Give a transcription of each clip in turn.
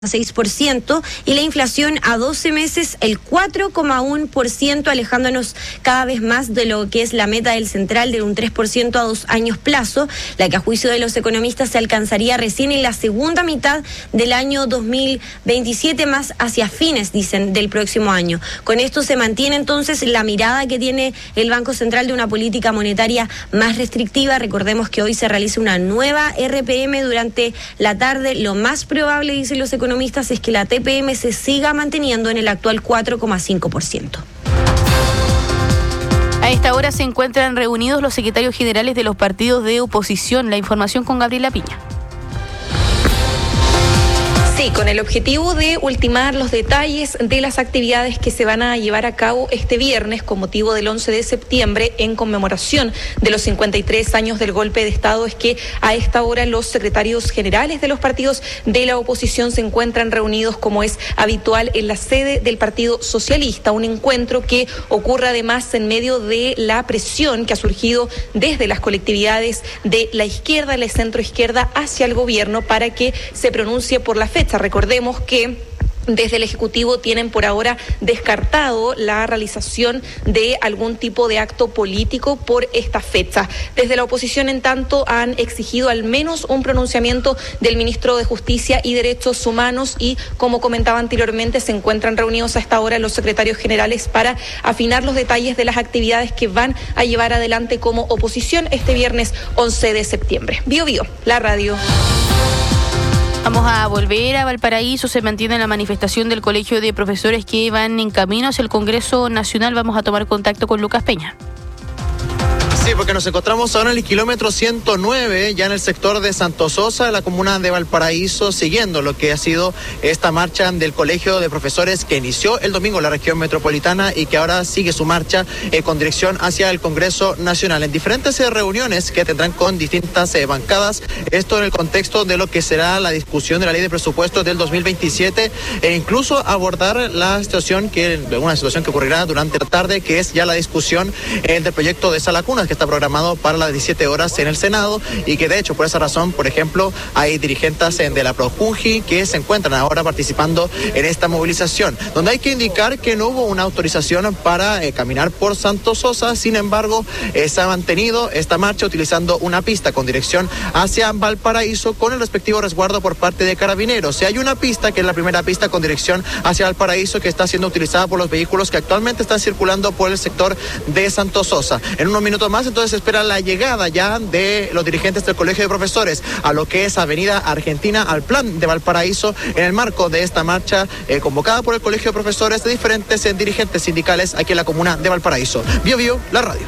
6% y la inflación a 12 meses el 4,1%, alejándonos cada vez más de lo que es la meta del central de un 3% a 2 años plazo, la que a juicio de los economistas se alcanzaría recién en la segunda mitad del año 2027, más hacia fines, dicen, del próximo año. Con esto se mantiene entonces la mirada que tiene el Banco Central de una política monetaria más restrictiva. Recordemos que hoy se realiza una nueva RPM durante la tarde. Lo más probable, dicen los economistas, es que la TPM se siga manteniendo en el actual 4,5%. A esta hora se encuentran reunidos los secretarios generales de los partidos de oposición. La información con Gabriela Piña. Sí, con el objetivo de ultimar los detalles de las actividades que se van a llevar a cabo este viernes con motivo del 11 de septiembre en conmemoración de los 53 años del golpe de Estado, es que a esta hora los secretarios generales de los partidos de la oposición se encuentran reunidos, como es habitual, en la sede del Partido Socialista, un encuentro que ocurre además en medio de la presión que ha surgido desde las colectividades de la izquierda, la centroizquierda, hacia el gobierno para que se pronuncie por la fecha. Recordemos que desde el Ejecutivo tienen por ahora descartado la realización de algún tipo de acto político por esta fecha. Desde la oposición, en tanto, han exigido al menos un pronunciamiento del ministro de Justicia y Derechos Humanos y, como comentaba anteriormente, se encuentran reunidos a esta hora los secretarios generales para afinar los detalles de las actividades que van a llevar adelante como oposición este viernes 11 de septiembre. Bio Bio, la radio. Vamos a volver a Valparaíso. Se mantiene la manifestación del Colegio de Profesores que van en camino hacia el Congreso Nacional. Vamos a tomar contacto con Lucas Peña. Sí, porque nos encontramos ahora en el kilómetro 109, ya en el sector de Santo Sosa, de la comuna de Valparaíso, siguiendo lo que ha sido esta marcha del Colegio de Profesores que inició el domingo en la región metropolitana y que ahora sigue su marcha con dirección hacia el Congreso Nacional. En diferentes reuniones que tendrán con distintas bancadas, esto en el contexto de lo que será la discusión de la ley de presupuestos del 2027 e incluso abordar una situación que ocurrirá durante la tarde, que es ya la discusión del proyecto de Sala Cunas, que está programado para las 17 horas en el Senado y que de hecho por esa razón, por ejemplo, hay dirigentes de la ProJunji que se encuentran ahora participando en esta movilización, donde hay que indicar que no hubo una autorización para caminar por Santo Sosa. Sin embargo, se ha mantenido esta marcha utilizando una pista con dirección hacia Valparaíso con el respectivo resguardo por parte de Carabineros. Y hay una pista que es la primera pista con dirección hacia Valparaíso que está siendo utilizada por los vehículos que actualmente están circulando por el sector de Santo Sosa. En unos minutos más entonces se espera la llegada ya de los dirigentes del Colegio de Profesores a lo que es Avenida Argentina, al plan de Valparaíso, en el marco de esta marcha convocada por el Colegio de Profesores de diferentes dirigentes sindicales aquí en la comuna de Valparaíso. Bio Bio, la radio.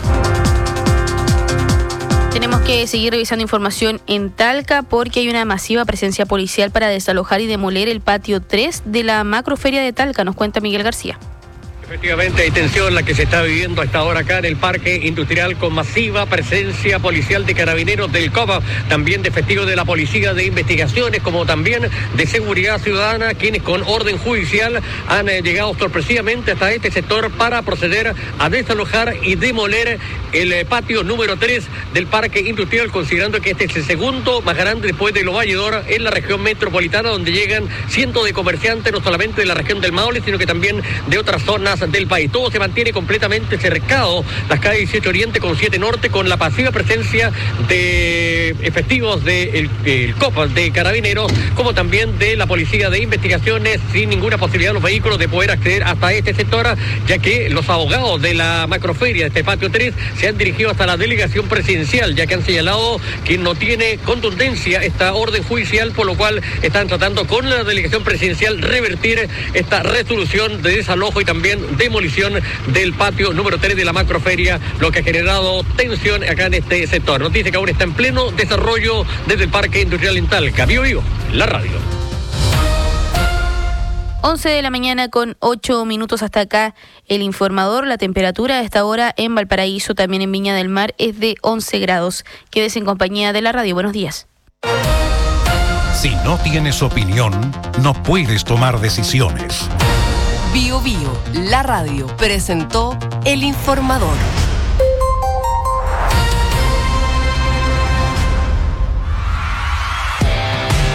Tenemos que seguir revisando información en Talca porque hay una masiva presencia policial para desalojar y demoler el patio 3 de la macroferia de Talca, nos cuenta Miguel García. Efectivamente, hay tensión la que se está viviendo a esta hora acá en el Parque Industrial, con masiva presencia policial de Carabineros del COPA, también de efectivos de la Policía de Investigaciones, como también de Seguridad Ciudadana, quienes con orden judicial han llegado sorpresivamente hasta este sector para proceder a desalojar y demoler el patio número 3 del Parque Industrial, considerando que este es el segundo más grande después de Los Valledor en la región metropolitana, donde llegan cientos de comerciantes, no solamente de la región del Maule, sino que también de otras zonas del país. Todo se mantiene completamente cercado, las calles 18 Oriente con 7 Norte, con la pasiva presencia de efectivos del COPA, de Carabineros, como también de la Policía de Investigaciones, sin ninguna posibilidad de los vehículos de poder acceder hasta este sector, ya que los abogados de la macroferia de este patio 3 se han dirigido hasta la delegación presidencial, ya que han señalado que no tiene contundencia esta orden judicial, por lo cual están tratando con la delegación presidencial revertir esta resolución de desalojo y también demolición del patio número 3 de la macroferia, lo que ha generado tensión acá en este sector. Nos dice que aún está en pleno desarrollo desde el Parque Industrial en Talca. Bio Bio, la radio. 11 de la mañana con 8 minutos hasta acá el informador. La temperatura a esta hora en Valparaíso, también en Viña del Mar, es de 11 grados. Quédese en compañía de la radio. Buenos días. Si no tienes opinión, no puedes tomar decisiones. Bio Bio, la radio, presentó El Informador.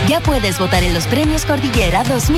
Ya puedes votar en los premios Cordillera 2000.